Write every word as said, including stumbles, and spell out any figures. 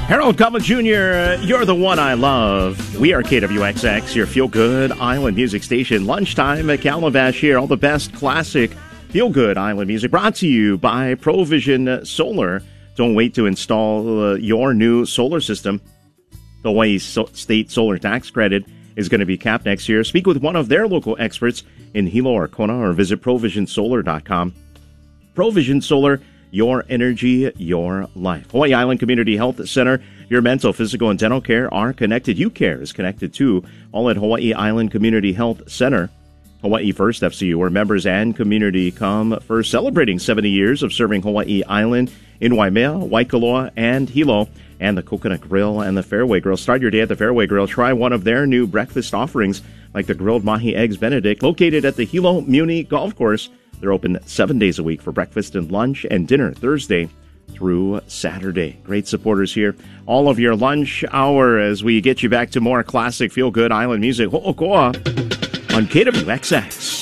Harold Cutler Junior, you're the one I love. We are K W X X, your feel-good island music station. Lunchtime at Calabash here. All the best classic feel-good island music brought to you by Provision Solar. Don't wait to install uh, your new solar system. The Hawaii so- State Solar Tax Credit is going to be capped next year. Speak with one of their local experts in Hilo or Kona or visit provision solar dot com. Provision Solar, your energy, your life. Hawaii Island Community Health Center, your mental, physical, and dental care are connected. UCare is connected too, all at Hawaii Island Community Health Center. Hawaii First F C U, where members and community come first, celebrating seventy years of serving Hawaii Island in Waimea, Waikoloa, and Hilo, and the Coconut Grill and the Fairway Grill. Start your day at the Fairway Grill. Try one of their new breakfast offerings, like the grilled mahi eggs Benedict, located at the Hilo Muni Golf Course. They're open seven days a week for breakfast and lunch and dinner Thursday through Saturday. Great supporters here. All of your lunch hour as we get you back to more classic feel-good island music. Ho'okoa on K W X X.